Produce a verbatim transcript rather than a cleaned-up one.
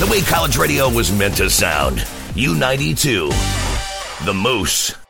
The way college radio was meant to sound. U ninety-two. The Moose.